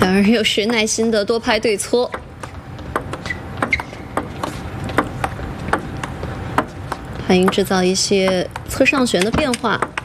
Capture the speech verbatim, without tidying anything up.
两人又是耐心的多拍对搓，韩英制造一些侧上旋的变化。